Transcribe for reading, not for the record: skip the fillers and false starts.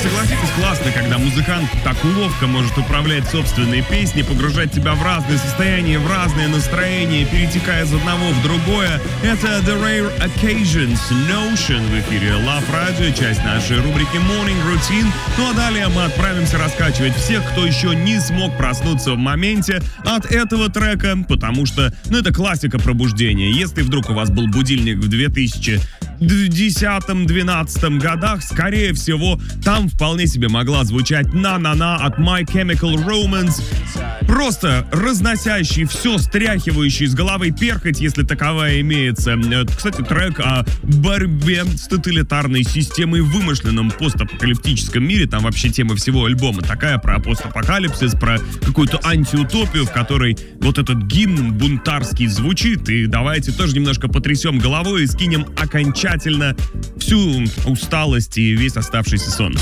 согласитесь, классно, когда музыкант так ловко может управлять собственной песней, погружать тебя в разные состояния, в разные настроения, перетекая из одного в другое. Это The Rare Occasions, Notion в эфире Love Radio, часть нашей рубрики Morning Routine. Ну а далее мы отправимся раскачивать всех, кто еще не смог проснуться в моменте от этого трека, потому что, это классика пробуждения. Если вдруг у вас был будильник в 2010-2012 годах, скорее всего, там вполне себе могла звучать «На-на-на» от My Chemical Romance. Просто разносящий все, стряхивающий с головы перхоть, если таковая имеется. Это, кстати, трек о борьбе с тоталитарной системой в вымышленном постапокалиптическом мире. Там вообще тема всего альбома такая про постапокалипсис, про какую-то антиутопию, в которой вот этот гимн бунтарский звучит. И давайте тоже немножко потрясем головой и скинем окончательно всю усталость и весь оставшийся сон.